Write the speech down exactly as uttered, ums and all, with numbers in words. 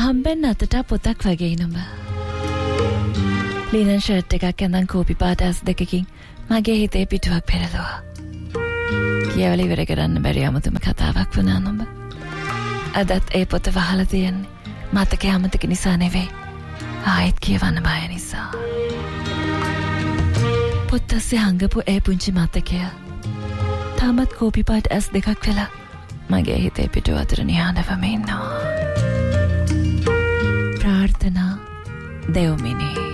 හම්බෙන්න අතට පොතක් වගේ නුඹ. ලීනන් ෂර්ට් එකක් ඇඳන් කෝපි පාට ඇස් දෙකකින් මගේ හිතේ පිටුවක් පෙරළුවා. කියවල ඉවර කරන්න බැරි අමුතුම කතාවක් වුණා නුඹ. අදත් ඒ පොත වහලා තියන්නේ මතකේ අමතක නිසා නෙවෙයි. ආයෙත් කියවන්න බය නිසා. පොත්තස්සේ හංගපු ඒ පුංචි මතකය තාමත් කෝපි පාට ඇස් දෙකක් වෙලා මගේ හිතේ පිටුව අතර නිහඬවම ඉන්නවා. ප්‍රාර්ථනා දෙව්මිනී.